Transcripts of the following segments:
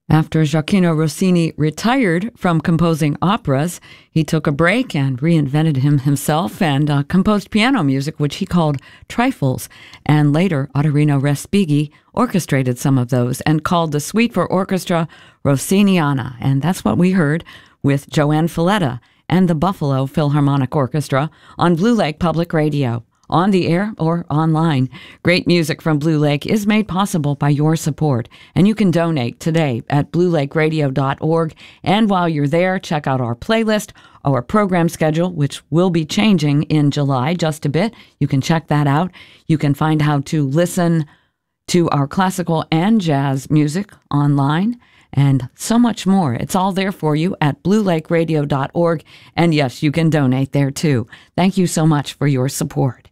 After Gioacchino Rossini retired from composing operas, he took a break and reinvented himself and composed piano music, which he called trifles. And later, Ottorino Respighi orchestrated some of those and called the suite for orchestra Rossiniana. And that's what we heard with Joanne Falletta and the Buffalo Philharmonic Orchestra on Blue Lake Public Radio, on the air or online. Great music from Blue Lake is made possible by your support, and you can donate today at bluelakeradio.org. And while you're there, check out our playlist, our program schedule, which will be changing in July just a bit. You can check that out. You can find how to listen to our classical and jazz music online, and so much more. It's all there for you at bluelakeradio.org. And yes, you can donate there too. Thank you so much for your support.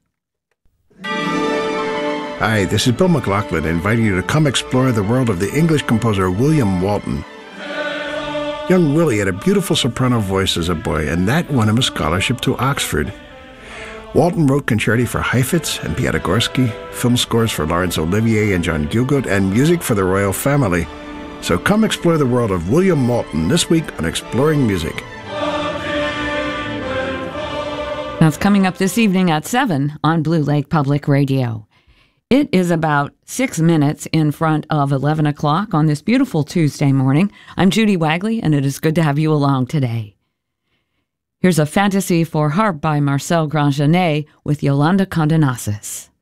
Hi, this is Bill McLaughlin inviting you to come explore the world of the English composer William Walton. Young Willie had a beautiful soprano voice as a boy, and that won him a scholarship to Oxford. Walton wrote concerti for Heifetz and Piatigorsky, film scores for Laurence Olivier and John Gielgud, and music for the royal family. So come explore the world of William Walton this week on Exploring Music. That's coming up this evening at 7 on Blue Lake Public Radio. It is about 6 minutes in front of 11 o'clock on this beautiful Tuesday morning. I'm Judy Wagley, and it is good to have you along today. Here's a fantasy for harp by Marcel Grandjeannet with Yolanda Condenasis.